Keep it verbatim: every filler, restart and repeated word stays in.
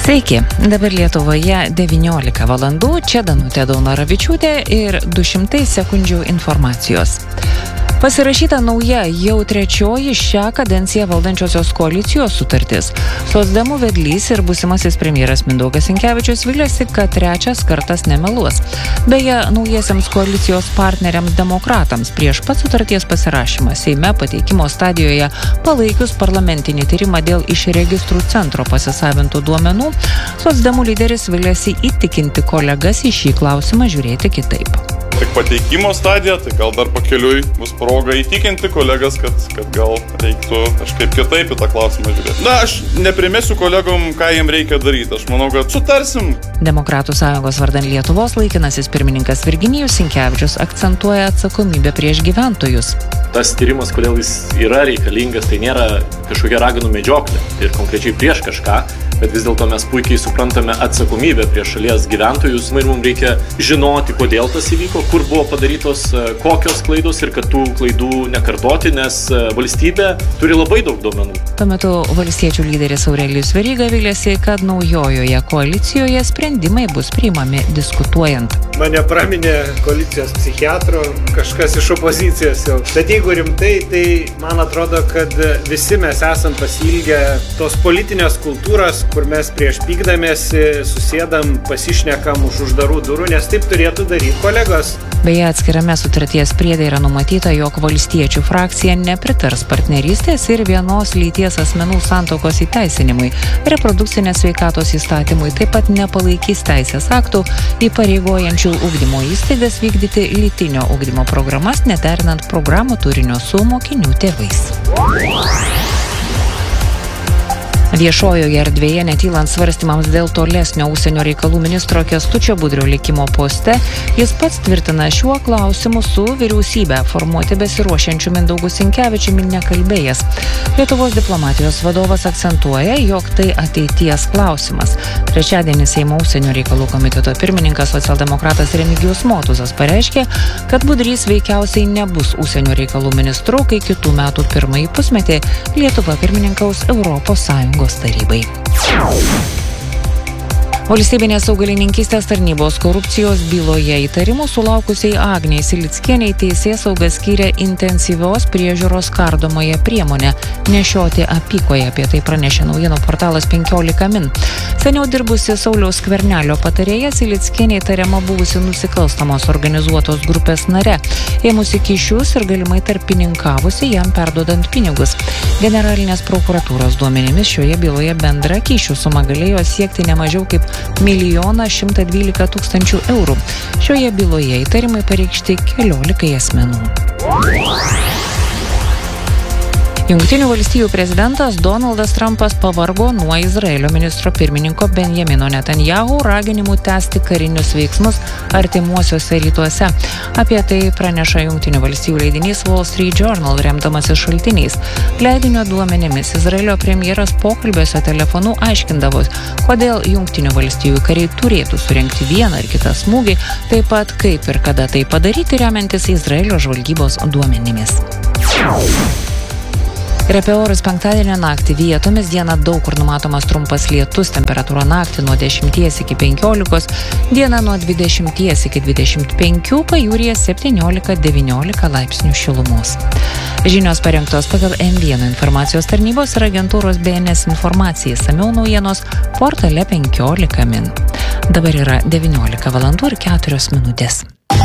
Sveiki, dabar Lietuvoje devyniolika valandų, čia Danutė Daunoravičiūtė ir du šimtai sekundžių informacijos. Pasirašyta nauja jau trečioji šią kadenciją valdančiosios koalicijos sutartis. Socdemų vedlys ir būsimasis premjeras Mindaugas Sinkevičius viliasi, kad trečias kartas nemeluos. Beje, naujiesiams koalicijos partneriams demokratams prieš pat sutarties pasirašymą Seime pateikimo stadijoje palaikius parlamentinį tyrimą dėl iš registrų centro pasisavintų duomenų, socdemų lyderis viliasi įtikinti kolegas į šį klausimą žiūrėti kitaip. Tik pateikimo stadija, tai gal dar pakeliui bus proga įtikinti kolegas, kad, kad gal reiktų kažkaip kitaip į tą klausimą žiūrėti. Na, aš neprimesiu kolegom, ką jiem reikia daryti. Aš manau, kad sutarsim. Demokratų sąjungos vardan Lietuvos laikinasis pirmininkas Virginijus Sinkevičius akcentuoja atsakomybę prieš gyventojus. Tas tyrimas, kodėl jis yra reikalingas, tai nėra kažkokia raganų medžioklė ir konkrečiai prieš kažką, bet vis dėlto mes puikiai suprantame atsakomybę prieš šalies gyventojus ir mums reikia žinoti, kodėl tas įvyko, kur buvo padarytos kokios klaidos ir kad tų klaidų nekartoti, nes valstybė turi labai daug duomenų. Tuo metu valstiečių lyderis Aurelijus Veryga viliasi, kad naujojoje koalicijoje sprendimai bus priimami diskutuojant. Mane praminė koalicijos psichiatro kažkas iš opozicijos jau. Bet jeigu rimtai, tai man atrodo, kad visi mes esam pasilgę tos politinės kultūros, kur mes prieš pykdamėsi susėdam, pasišnekam už uždarų durų, nes taip turėtų daryti kolegos. Beje, atskirame sutarties priede yra numatyta, jog valstiečių frakcija nepritars partnerystės ir vienos lyties asmenų santuokos įteisinimui, reprodukcinės sveikatos įstatymui, taip pat nepalaikys teisės aktų įpareigojančių ugdymo įstaigas vykdyti lytinio ugdymo programas, nederinant programų turinio su mokinių tėvais. Viešojoje erdvėje netylant svarstymams dėl tolesnio užsienio reikalų ministro Kęstučio Budrio likimo poste, jis pats tvirtina šiuo klausimu su vyriausybę formuoti besiruošiančiu Mindaugu Sinkevičiumi nekalbėjęs. Lietuvos diplomatijos vadovas akcentuoja, jog tai ateities klausimas. Trečiadienį Seimo užsienio reikalų komiteto pirmininkas socialdemokratas Remigijus Motuzas pareiškė, kad Budrys veikiausiai nebus užsienio reikalų ministru, kai kitų metų pirmąjį pusmetį Lietuva pirmininkaus Europos Sąjungos tarybai. Valstybinės augalininkystės tarnybos korupcijos byloje įtarimų sulaukusiai Agnei Silickienei teisėsauga skyrė intensyvios priežiūros kardomąją priemonę nešioti apykoje. Apie tai pranešė naujienų portalas penkiolika min. Seniau dirbusi Sauliaus Skvernelio patarėja Silickienė įtariama buvusi nusikalstamos organizuotos grupės nare, ėmusi kyšius ir galimai tarpininkavusi jam perduodant pinigus. Generalinės prokuratūros duomenimis šioje byloje bendra kyšių suma galėjo siekti ne mažiau kaip milijoną šimtą dvylika tūkstančių eurų. Šioje byloje įtarimai pareikšti keliolikai asmenų. Jungtinių valstijų prezidentas Donaldas Trumpas pavargo nuo Izraelio ministro pirmininko Benjamino Netanyahu raginimų tęsti karinius veiksmus artimuosiuose rytuose. Apie tai praneša Jungtinių valstijų leidinys Wall Street Journal, remdamasis šaltiniais. Leidinio duomenimis Izraelio premjeras pokalbiuose telefonu aiškindavo, kodėl Jungtinių valstijų kariai turėtų surengti vieną ar kitą smūgį, taip pat kaip ir kada tai padaryti, remiantis Izraelio žvalgybos duomenimis. Ir apie orus penktadienio naktį vietomis dieną daug kur numatomas trumpas lietus, temperatūra naktį nuo dešimties iki penkiolikos, diena nuo dvidešimties iki dvidešimt penkių, pajūryje septyniolika devyniolika laipsnių šilumos. Žinios parengtos pagal M vienas informacijos tarnybos ir agentūros B N S informacijai, samiau naujienos portale penkiolika min. Dabar yra devyniolika valandų ir keturios minutės.